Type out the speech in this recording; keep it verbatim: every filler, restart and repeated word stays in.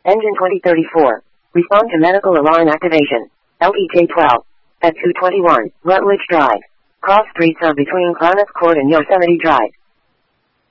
Engine twenty thirty-four. Respond to medical alarm activation. L E J twelve. At two twenty-one, Rutledge Drive. Cross streets are between Klamath Court and Yosemite Drive.